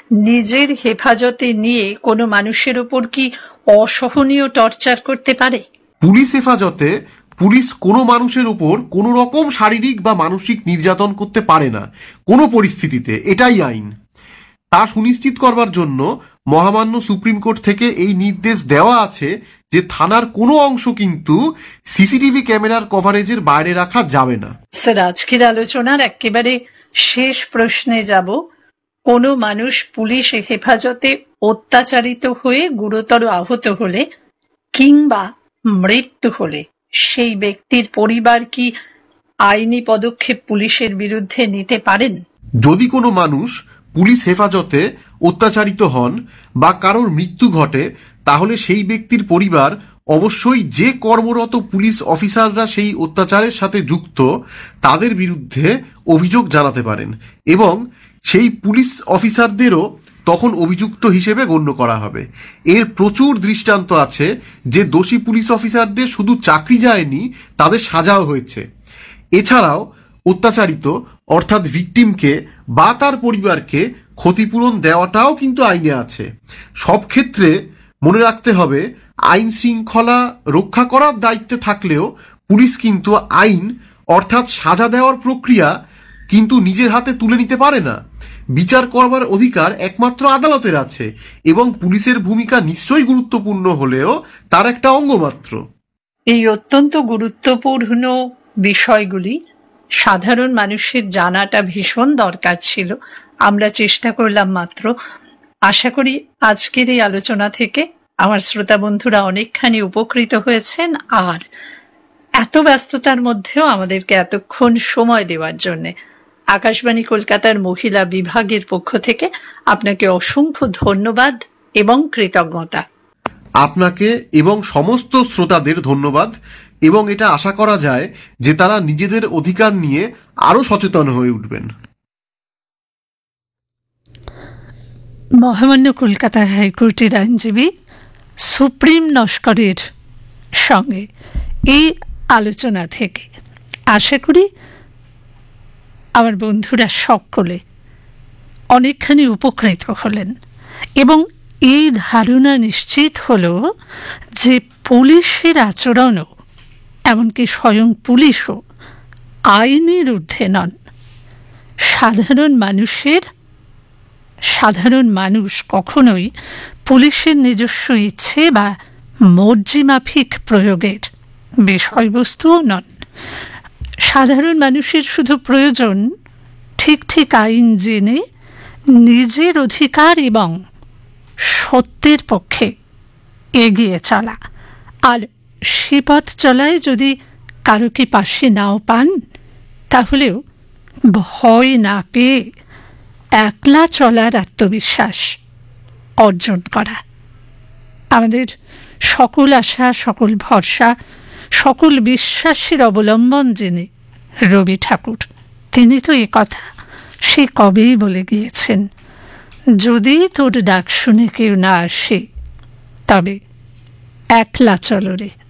নিজের হেফাজতে নিয়ে কোনো মানুষের ওপর কি অসহনীয় টর্চার করতে পারে? পুলিশ হেফাজতে পুলিশ কোনো মানুষের উপর কোনো রকম শারীরিক বা মানসিক নির্যাতন করতে পারে না কোনো পরিস্থিতিতে, এটাই আইন। তা সুনিশ্চিত করবার জন্য মহামান্য সুপ্রিম কোর্ট থেকে এই নির্দেশ দেওয়া আছে যে থানার কোনো অংশ কিন্তু সিসিটিভি ক্যামেরার কভারেজের বাইরে রাখা যাবে না। স্যার, আজকের আলোচনার একেবারে শেষ প্রশ্নে যাব। কোনো মানুষ পুলিশ হেফাজতে অত্যাচারিত হয়ে গুরুতর আহত হলে কিংবা মৃত্যু হলে সেই ব্যক্তির পরিবার কি আইনি পদক্ষেপ পুলিশের বিরুদ্ধে নিতে পারেন? যদি কোনো মানুষ পুলিশ হেফাজতে অত্যাচারিত হন বা কারোর মৃত্যু ঘটে, তাহলে সেই ব্যক্তির পরিবার অবশ্যই যে কর্মরত পুলিশ অফিসাররা সেই অত্যাচারের সাথে যুক্ত তাদের বিরুদ্ধে অভিযোগ জানাতে পারেন এবং সেই পুলিশ অফিসারদেরও তখন অভিযুক্ত হিসেবে গণ্য করা হবে। এর প্রচুর দৃষ্টান্ত আছে যে দোষী পুলিশ অফিসারদের শুধু চাকরি যায়নি, তাদের সাজাও হয়েছে। এছাড়াও অত্যাচারিত অর্থাৎ ভিকটিমকে বা তার পরিবারকে ক্ষতিপূরণ দেওয়াটাও কিন্তু আইনে আছে। সব ক্ষেত্রে মনে রাখতে হবে, আইন শৃঙ্খলা রক্ষা করার দায়িত্বে থাকলেও পুলিশ কিন্তু আইন অর্থাৎ সাজা দেওয়ার প্রক্রিয়া কিন্তু নিজের হাতে তুলে নিতে পারে না। বিচার করবার অধিকার একমাত্র আদালতের আছে এবং পুলিশের ভূমিকা নিশ্চয়ই গুরুত্বপূর্ণ হলেও তার একটা অঙ্গ মাত্র। এই অত্যন্ত গুরুত্বপূর্ণ বিষয়গুলি সাধারণ মানুষের জানাটা ভীষণ দরকার ছিল। আমরা চেষ্টা করলাম মাত্র। আশা করি আজকের এই আলোচনা থেকে আমার শ্রোতা বন্ধুরা অনেকখানি উপকৃত হয়েছেন, আর এত ব্যস্ততার মধ্যেও আমাদেরকে এতক্ষণ সময় দেওয়ার জন্য আকাশবাণী কলকাতার মহিলা বিভাগের পক্ষ থেকে আপনাকে অসংখ্য ধন্যবাদ এবং কৃতজ্ঞতা। আপনাকে এবং সমস্ত শ্রোতাদের ধন্যবাদ, এবং এটা আশা করা যায় যে তারা নিজেদের অধিকার নিয়ে আরো সচেতন হয়ে উঠবেন। মহামান্য কলকাতা হাইকোর্টের আইনজীবী সুপ্রিম নস্করের সঙ্গে এই আলোচনা থেকে আশা করি আমার বন্ধুরা সকলে অনেকখানি উপকৃত হলেন এবং এই ধারণা নিশ্চিত হল যে পুলিশের আচরণও, এমনকি স্বয়ং পুলিশও আইনের ঊর্ধ্বে নন। সাধারণ মানুষ কখনোই পুলিশের নিজস্ব ইচ্ছে বা মর্জি মাফিক প্রয়োগের বিষয়বস্তুও নন। সাধারণ মানুষের শুধু প্রয়োজন ঠিক ঠিক আইন জেনে নিজের অধিকার এবং সত্যের পক্ষে এগিয়ে চলা, আর সে পথ চলায় যদি কারো কি পাশে নাও পান, তাহলেও ভয় না পেয়ে একলা চলার আত্মবিশ্বাস অর্জন করা। আমাদের সকল আশা, সকল ভরসা, সকল বিশ্বাসের অবলম্বন যিনি রবি ঠাকুর, তিনি তো এ কথা সে কবেই বলে গিয়েছেন, যদি তোর ডাক শুনে কেউ না আসে তবে একলা চলো রে।